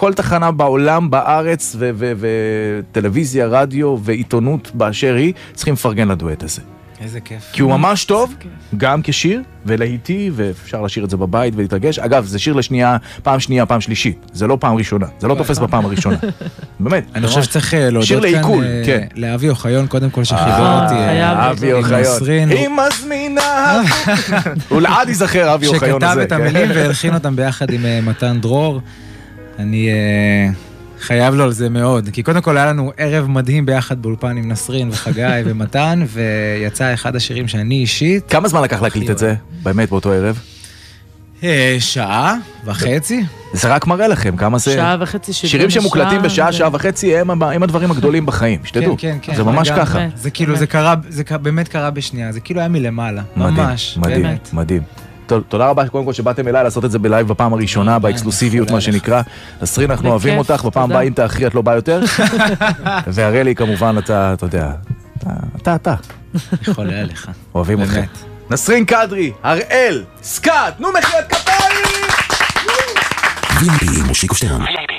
כל תחנה בעולם, בארץ, וטלוויזיה, רדיו ועיתונות באשר היא, צריכים לפרגן לדואט הזה. איזה כיף. כי הוא ממש טוב, גם כשיר, ולהיטי, ואפשר לשיר את זה בבית ולהתרגש. אגב, זה שיר לשנייה, פעם שלישית. זה לא פעם ראשונה. זה לא תופס בפעם הראשונה. באמת. אני חושב שצריך להודות כאן לאבי אוחיון, קודם כל שחיבר אותי. אבי אוחיון. היא מזמינה. הוא לעד ייזכר, אבי אוחיון הזה. שכתב את המילים והלחין אותם ביחד עם מתן דרור. אני חייב לו על זה מאוד, כי קודם כל היה לנו ערב מדהים ביחד באולפן עם נסרין וחגי ומתן, ויצא אחד השירים שאני אישית. כמה זמן לקח להקליט את זה, באמת, באותו ערב? שעה וחצי. זה רק מראה לכם כמה זה... שעה וחצי, שירים שמוקלטים בשעה, שעה וחצי, הם הדברים הגדולים בחיים, שתדעו. כן, כן. זה ממש ככה. זה כאילו, זה באמת קרה בשנייה, זה כאילו היה מלמעלה. ממש, באמת. מדהים. תודה רבה קודם כל שבאתם אליי לעשות את זה בלייב בפעם הראשונה, באקסקלוסיביות מה שנקרא. נסרין, אנחנו אוהבים אותך, בפעם הבאה אם תאחרי את לא בא יותר. והרי לי כמובן, אתה יודע, אתה. יכול היה לך. אוהבים אותך. נסרין קדרי, הראל, סקאט, נו מחיית כפיים! VIP מושיקו שטרן.